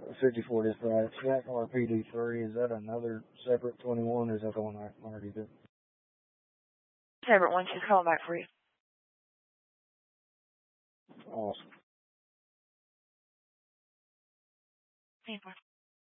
54 is right. Snack RPD3, is that another separate 21, or is that the one I already did? Separate one. She's calling back for you. Awesome. Hey,